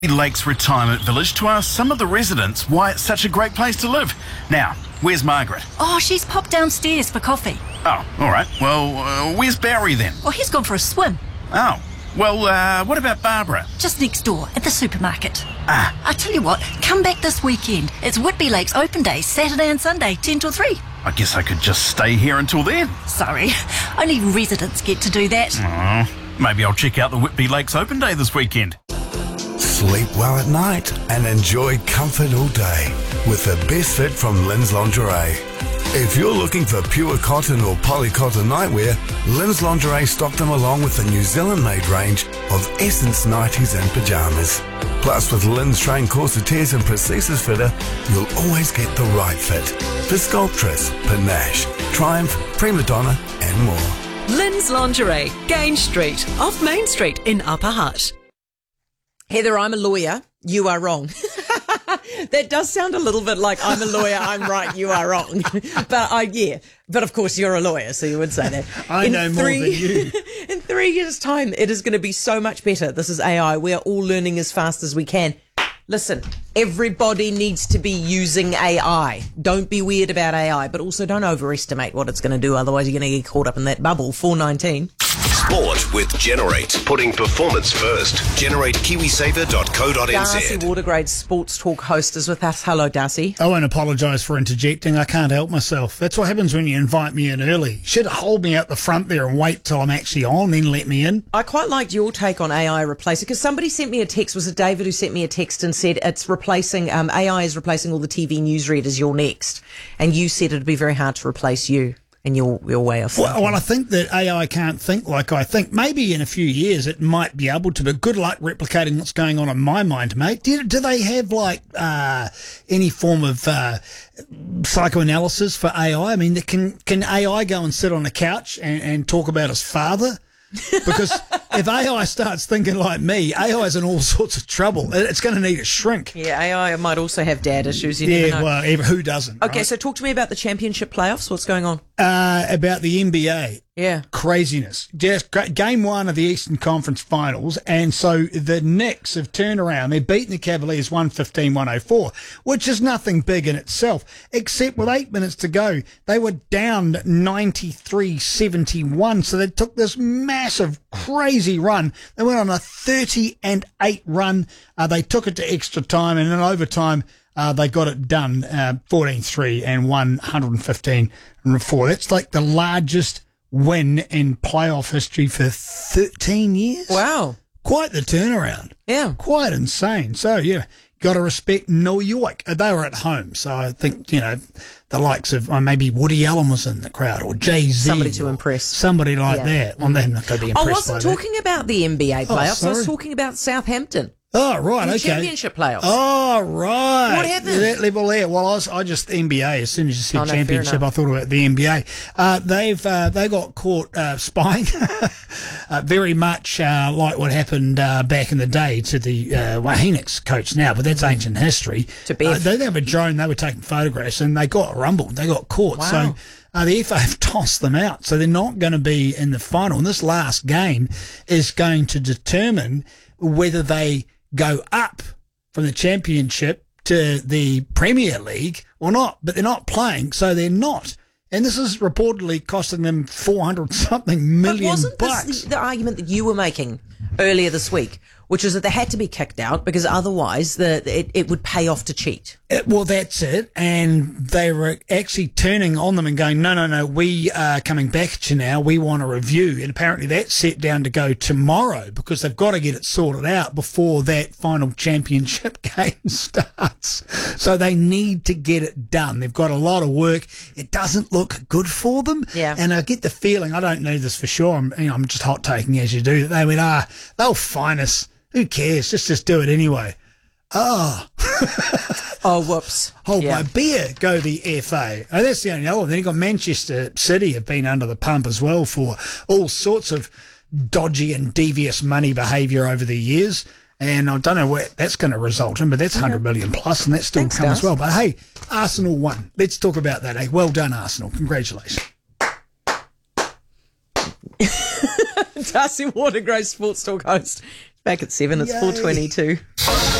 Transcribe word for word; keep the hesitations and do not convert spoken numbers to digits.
Lakes Retirement Village to ask some of the residents why it's such a great place to live. Now, where's Margaret? Oh, she's popped downstairs for coffee. Oh, all right. Well, uh, where's Barry then? Oh, he's gone for a swim. Oh, well, uh, what about Barbara? Just next door, at the supermarket. Ah. I tell you what, come back this weekend. It's Whitby Lakes Open Day, Saturday and Sunday, ten till three. I guess I could just stay here until then. Sorry, only residents get to do that. Oh, maybe I'll check out the Whitby Lakes Open Day this weekend. Sleep well at night and enjoy comfort all day with the best fit from Lynn's Lingerie. If you're looking for pure cotton or polycotton nightwear, Lynn's Lingerie stocked them along with the New Zealand-made range of Essence nighties and pyjamas. Plus, with Lynn's trained corsetiers and prosthesis fitter, you'll always get the right fit for Sculptress, Panache, Triumph, Prima Donna and more. Lynn's Lingerie, Grange Street, off Main Street in Upper Hutt. Heather, I'm a lawyer. You are wrong. That does sound a little bit like I'm a lawyer, I'm right, you are wrong. But I, yeah, but of course you're a lawyer, so you would say that. I in know three, more than you. In three years' time, it is going to be so much better. This is A I. We are all learning as fast as we can. Listen, everybody needs to be using A I. Don't be weird about A I, but also don't overestimate what it's going to do. Otherwise, you're going to get caught up in that bubble. four nineteen. Sport with Generate. Putting performance first. generate kiwi saver dot co dot n z. Darcy Watergrade, Sports Talk host, is with us. Hello, Darcy. I won't apologise for interjecting. I can't help myself. That's what happens when you invite me in early. You should hold me out the front there and wait till I'm actually on, then let me in. I quite liked your take on A I replacing, because somebody sent me a text. Was it David who sent me a text and said it's replacing, um, A I is replacing all the T V newsreaders, you're next. And you said it'd be very hard to replace you and your, your way of thinking. Well, well, I think that A I can't think like I think. Maybe in a few years it might be able to, but good luck replicating what's going on in my mind, mate. Do, do they have, like, uh, any form of uh, psychoanalysis for A I? I mean, can, can A I go and sit on a couch and, and talk about his father? Because if A I starts thinking like me, A I is in all sorts of trouble. It's going to need a shrink. Yeah, A I might also have dad issues. You yeah, never know. well, who doesn't? Okay, right? so talk to me about the championship playoffs. What's going on? Uh, about the N B A. Yeah. Craziness. Just game one of the Eastern Conference Finals, and so the Knicks have turned around. They've beaten the Cavaliers one fifteen to one oh four, which is nothing big in itself, except with eight minutes to go, they were down ninety-three seventy-one, so they took this massive, crazy run. They went on a thirty and eight run. Uh, they took it to extra time, and in overtime, Uh, they got it done, uh, fourteen three and one fifteen and four. That's like the largest win in playoff history for thirteen years. Wow. Quite the turnaround. Yeah. Quite insane. So, yeah, got to respect New York. They were at home, so I think, you know, the likes of uh, maybe Woody Allen was in the crowd, or Jay-Z. Somebody to impress. Somebody like Yeah. that. Well, they're not going to be impressed I wasn't by talking about the N B A playoffs. I was sorry. talking about Southampton. Oh, right, The okay. championship playoffs. Oh, right. What happened? That level there. Well, I, was, I just N B A. As soon as you said Oh, no, fair championship, enough. I thought about the N B A. Uh, they've uh, they got caught uh, spying, uh, very much uh, like what happened uh, back in the day to the uh, well, Phoenix coach now, but that's ancient history. To Bev. Uh, they didn't have a drone. They were taking photographs, and they got rumbled. They got caught. Wow. So. Uh, the F A have tossed them out, so they're not going to be in the final. And this last game is going to determine whether they go up from the championship to the Premier League or not. But they're not playing, so they're not. And this is reportedly costing them four hundred something million But wasn't bucks. this the, the argument that you were making earlier this week, which is that they had to be kicked out because otherwise the it, it would pay off to cheat? It, well, that's it. And they were actually turning on them and going, no, no, no, we are coming back at you now. We want a review. And apparently that's set down to go tomorrow because they've got to get it sorted out before that final championship game starts. So they need to get it done. They've got a lot of work. It doesn't look good for them. Yeah. And I get the feeling, I don't know this for sure, I'm, you know, I'm just hot taking as you do, that they went, ah, they'll fine us. Who cares? Just, just do it anyway. Oh. Oh, whoops. Hold Yeah. my beer, go the F A. Oh, that's the only other one. Then you've got Manchester City have been under the pump as well for all sorts of dodgy and devious money behaviour over the years. And I don't know what that's going to result in, but that's one hundred million plus, and that's still Thanks, come as Daz. well. But hey, Arsenal won. Let's talk about that. Eh? Well done, Arsenal. Congratulations. Darcy Watergrove, Sports Talk host. Back at seven, it's Yay. four twenty-two.